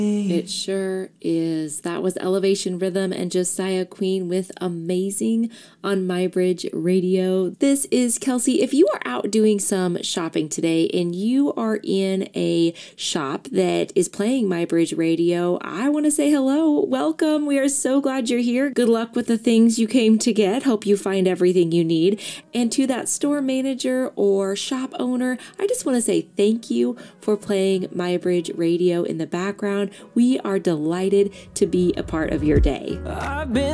It sure is. That was Elevation Rhythm and Josiah Queen with Amazing on MyBridge Radio. This is Kelsey. If you are out doing some shopping today and you are in a shop that is playing MyBridge Radio, I want to say hello. Welcome. We are so glad you're here. Good luck with the things you came to get. Hope you find everything you need. And to that store manager or shop owner, I just want to say thank you for playing MyBridge Radio in the background. We are delighted to be a part of your day.